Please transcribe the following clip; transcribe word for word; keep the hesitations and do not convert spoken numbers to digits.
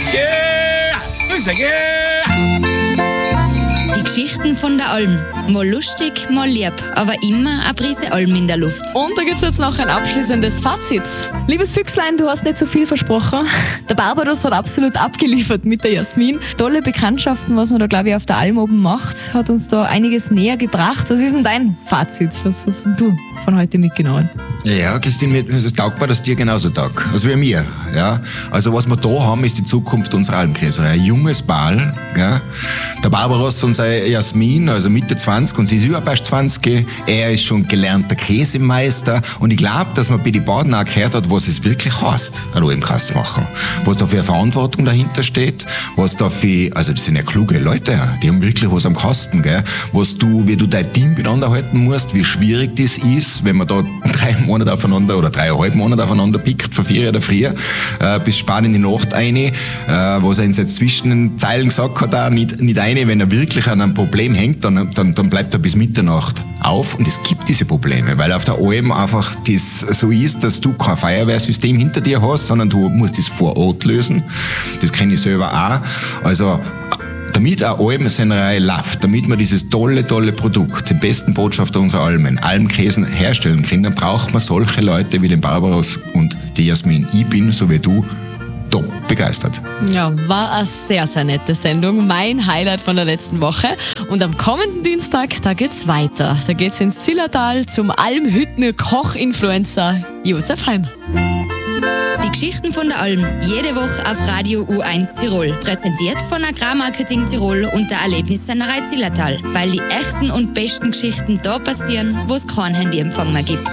Yeah! Grüße, yeah! Die Geschichten von der Alm. Mal lustig, mal lieb, aber immer eine Prise Alm in der Luft. Und da gibt es jetzt noch ein abschließendes Fazit. Liebes Füchslein, du hast nicht so viel versprochen. Der Barbados hat absolut abgeliefert mit der Jasmin. Tolle Bekanntschaften, was man da, glaube ich, auf der Alm oben macht, hat uns da einiges näher gebracht. Was ist denn dein Fazit? Was hast denn du von heute mitgenommen? Ja, Christine, es taugt mir das dir genauso taugt. Also wie mir. Ja. Also was wir da haben, ist die Zukunft unserer Almkäse. Ein junges Ball. Ja. Der Barbaros und seine Jasmin, also Mitte zwanzig und sie ist über erst zwanzig. Er ist schon gelernter Käsemeister. Und ich glaube, dass man bei den Baden auch gehört hat, was es wirklich heißt, einen O M-K zu machen. Was da für eine Verantwortung dahinter steht. Was da für, also das sind ja kluge Leute, die haben wirklich was am Kasten. Gell. Was du, wie du dein Team miteinander halten musst, wie schwierig das ist, wenn man da drei Monate aufeinander oder dreieinhalb Monate aufeinander pickt, von vier oder früher, äh, bis spät in die Nacht eine, äh, was er in seinen zwischen den Zeilen gesagt hat, auch nicht, nicht eine, wenn er wirklich an einem Problem hängt, dann, dann, dann bleibt er bis Mitternacht auf und es gibt diese Probleme, weil auf der Alm einfach das so ist, dass du kein Feuerwehrsystem hinter dir hast, sondern du musst das vor Ort lösen. Das kenne ich selber auch. Also damit eine Almsennerei läuft, damit wir dieses tolle, tolle Produkt, den besten Botschafter unserer Almen, Almkäsen herstellen können, dann braucht man solche Leute wie den Barbaros und die Jasmin. Ich bin, so wie du, top begeistert. Ja, war eine sehr, sehr nette Sendung. Mein Highlight von der letzten Woche. Und am kommenden Dienstag, da geht's weiter. Da geht's ins Zillertal zum Almhütten-Koch-Influencer Josef Heim. Die Geschichten von der Alm. Jede Woche auf Radio U eins Tirol. Präsentiert von Agrarmarketing Tirol und der Erlebnissennerei Zillertal. Weil die echten und besten Geschichten da passieren, wo es kein Handyempfang mehr gibt.